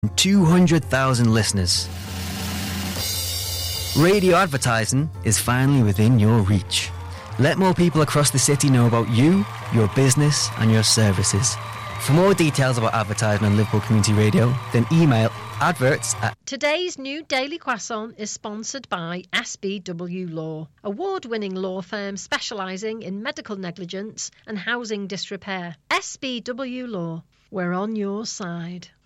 200,000 listeners. Radio advertising is finally within your reach. Let more people across the city know about you, your business and your services. For more details about advertising on Liverpool Community Radio, then email adverts@... Today's new Daily Croissant is sponsored by SBW Law, award-winning law firm specialising in medical negligence and housing disrepair. SBW Law, we're on your side.